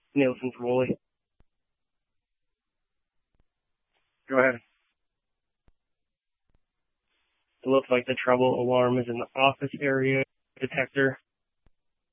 Nielsen from Woolley. Go ahead. It looks like the trouble alarm is in the office area detector.